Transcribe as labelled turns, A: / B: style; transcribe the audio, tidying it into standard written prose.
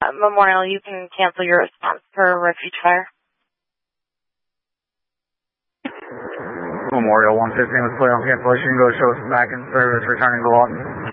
A: Memorial, you can cancel your response for refuge fire.
B: Memorial 115 was put on cancellation. Go show us back in service, returning to Lawton.